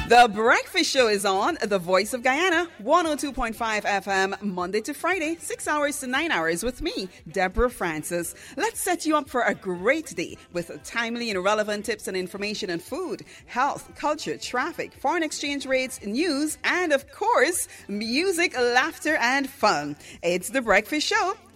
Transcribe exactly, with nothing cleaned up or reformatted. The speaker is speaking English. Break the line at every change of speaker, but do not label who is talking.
The Breakfast Show is on The Voice of Guyana, one oh two point five F M, Monday to Friday, six hours to nine hours with me, Deborah Francis. Let's set you up for a great day with timely and relevant tips and information on food, health, culture, traffic, foreign exchange rates, news, and of course, music, laughter, and fun. It's The Breakfast Show.